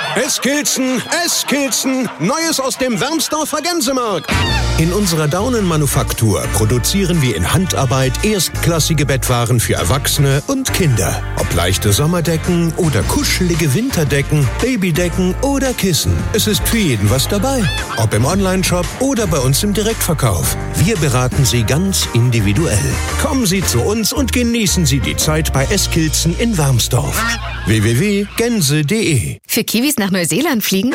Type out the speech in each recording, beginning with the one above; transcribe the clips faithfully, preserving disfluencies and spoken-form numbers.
Eskilzen, Eskilzen, Neues aus dem Wermsdorfer Gänsemarkt. In unserer Daunenmanufaktur produzieren wir in Handarbeit erstklassige Bettwaren für Erwachsene und Kinder. Ob leichte Sommerdecken oder kuschelige Winterdecken, Babydecken oder Kissen. Es ist für jeden was dabei. Ob im Onlineshop oder bei uns im Direktverkauf. Wir beraten Sie ganz individuell. Kommen Sie zu uns und genießen Sie die Zeit bei Eskilzen in Wermsdorf. w w w punkt gänse punkt d e Für Kiwis nach Neuseeland fliegen?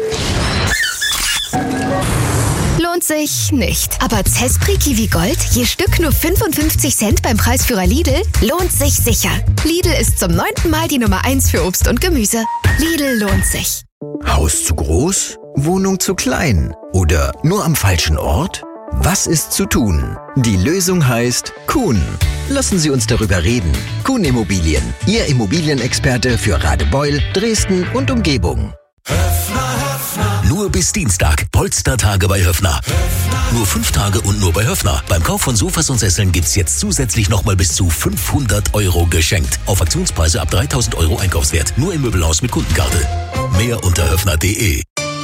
Lohnt sich nicht. Aber Zespri Kiwi Gold, je Stück nur fünfundfünfzig Cent beim Preisführer Lidl, lohnt sich sicher. Lidl ist zum neunten Mal die Nummer eins für Obst und Gemüse. Lidl lohnt sich. Haus zu groß? Wohnung zu klein? Oder nur am falschen Ort? Was ist zu tun? Die Lösung heißt Kuhn. Lassen Sie uns darüber reden. Kuhn Immobilien, Ihr Immobilienexperte für Radebeul, Dresden und Umgebung. Höffner, Höffner. Nur bis Dienstag. Polstertage bei Höffner. Höffner. Nur fünf Tage und nur bei Höffner. Beim Kauf von Sofas und Sesseln gibt's jetzt zusätzlich nochmal bis zu fünfhundert Euro geschenkt. Auf Aktionspreise ab dreitausend Euro Einkaufswert. Nur im Möbelhaus mit Kundenkarte. Mehr unter höffner punkt de.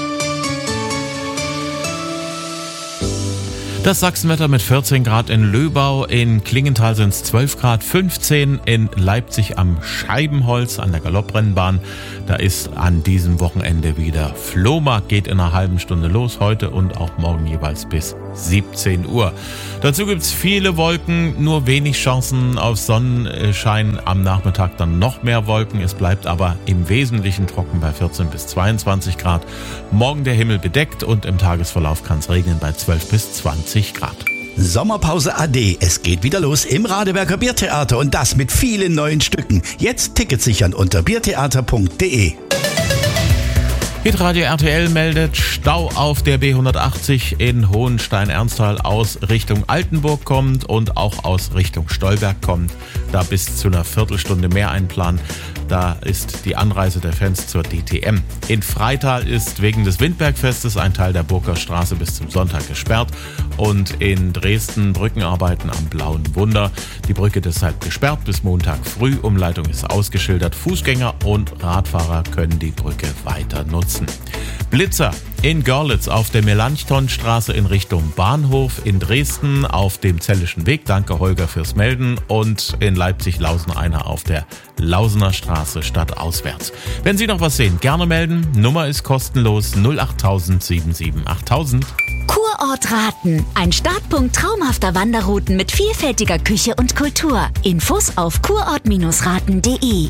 Das Sachsenwetter mit vierzehn Grad in Löbau, in Klingenthal sind es zwölf Grad, fünfzehn in Leipzig am Scheibenholz an der Galopprennbahn. Da ist an diesem Wochenende wieder Flohmarkt, geht in einer halben Stunde los, heute und auch morgen jeweils bis siebzehn Uhr. Dazu gibt's viele Wolken, nur wenig Chancen auf Sonnenschein, am Nachmittag dann noch mehr Wolken. Es bleibt aber im Wesentlichen trocken bei vierzehn bis zweiundzwanzig Grad. Morgen der Himmel bedeckt und im Tagesverlauf kann es regnen bei zwölf bis zwanzig Grad. Sommerpause A D. Es geht wieder los im Radeberger Biertheater und das mit vielen neuen Stücken. Jetzt Tickets sichern unter biertheater punkt de. Hitradio R T L meldet, Stau auf der B hundertachtzig in Hohenstein-Ernsthal aus Richtung Altenburg kommt und auch aus Richtung Stolberg kommt. Da bis zu einer Viertelstunde mehr einplanen. Da ist die Anreise der Fans zur D T M. In Freital ist wegen des Windbergfestes ein Teil der Burger Straße bis zum Sonntag gesperrt. Und in Dresden Brückenarbeiten am Blauen Wunder. Die Brücke deshalb gesperrt bis Montag früh. Umleitung ist ausgeschildert. Fußgänger und Radfahrer können die Brücke weiter nutzen. Blitzer in Görlitz auf der Melanchthonstraße in Richtung Bahnhof, in Dresden auf dem Zellischen Weg, danke Holger fürs Melden, und in Leipzig-Lausen einer auf der Lausener Straße stadtauswärts. Wenn Sie noch was sehen, gerne melden, Nummer ist kostenlos null acht null sieben sieben acht null null null. Kurort Raten, ein Startpunkt traumhafter Wanderrouten mit vielfältiger Küche und Kultur. Infos auf kurort raten punkt de.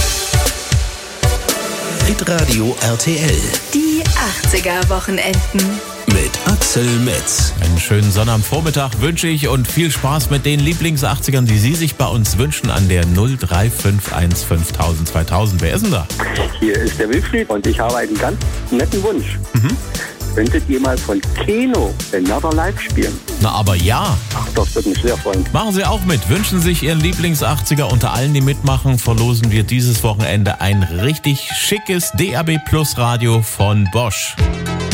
Hitradio R T L. Die achtziger-Wochenenden. Mit Axel Metz. Einen schönen Sonnabendvormittag wünsche ich und viel Spaß mit den Lieblings-achtzigern, die Sie sich bei uns wünschen, an der null drei fünf eins fünftausend zweitausend. Wer ist denn da? Hier ist der Wilfried und ich habe einen ganz netten Wunsch. Mhm. Könntet ihr mal von Keno Another Life spielen? Na, aber ja. Ach, das würde mich sehr freuen. Machen Sie auch mit. Wünschen sich Ihren Lieblings-achtziger. Unter allen, die mitmachen, verlosen wir dieses Wochenende ein richtig schickes D A B Plus Radio von Bosch.